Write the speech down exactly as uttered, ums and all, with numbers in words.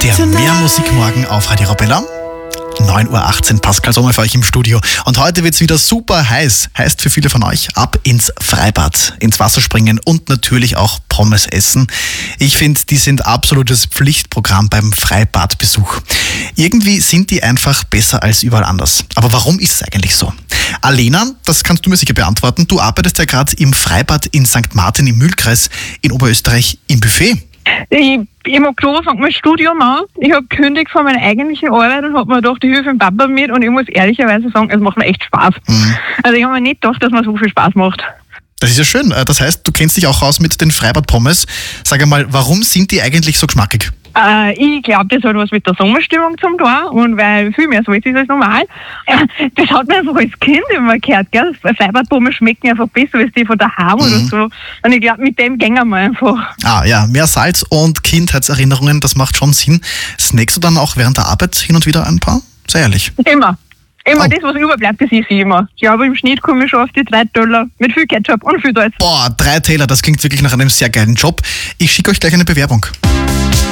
Der Mehr Musik morgen auf Radio Arabella. neun Uhr achtzehn, Pascal Sommer für euch im Studio. Und heute wird's wieder super heiß. Heißt für viele von euch, ab ins Freibad, ins Wasser springen und natürlich auch Pommes essen. Ich finde, die sind absolutes Pflichtprogramm beim Freibadbesuch. Irgendwie sind die einfach besser als überall anders. Aber warum ist es eigentlich so? Alena, das kannst du mir sicher beantworten. Du arbeitest ja gerade im Freibad in Sankt Martin im Mühlkreis in Oberösterreich im Buffet. Ich, ich habe gerade angefangen mein Studium an. Ich habe gekündigt von meiner eigentlichen Arbeit und habe mir gedacht, ich helfe dem Papa mit, und ich muss ehrlicherweise sagen, es macht mir echt Spaß. Mhm. Also ich habe mir nicht gedacht, dass mir so viel Spaß macht. Das ist ja schön. Das heißt, du kennst dich auch aus mit den Freibad-Pommes. Sag einmal, warum sind die eigentlich so geschmackig? Äh, ich glaube, das hat was mit der Sommerstimmung zu tun, und weil viel mehr Salz ist als normal. Äh, das hat man einfach als Kind immer gehört, gell? Freibad-Pommes schmecken einfach besser als die von daheim mhm. oder so. Und ich glaube, mit dem gehen wir einfach. Ah ja, mehr Salz und Kindheitserinnerungen, das macht schon Sinn. Snackst du dann auch während der Arbeit hin und wieder ein paar? Sehr ehrlich. Immer. Immer oh. das, was überbleibt, das ist ich immer. Ich glaube, im Schnitt komme ich schon auf die drei Teller mit viel Ketchup und viel Salz. Boah, drei Teller, das klingt wirklich nach einem sehr geilen Job. Ich schicke euch gleich eine Bewerbung.